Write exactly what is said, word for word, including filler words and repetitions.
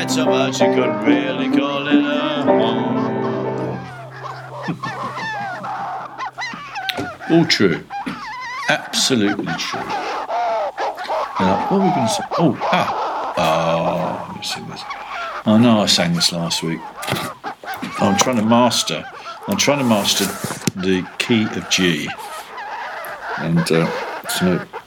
it so much you could really call it a home. All true. Absolutely true. Now, what are we going to say? Oh, ah. Oh, let me sing this. I know I sang this last week. I'm trying to master. I'm trying to master the key of G. And uh, so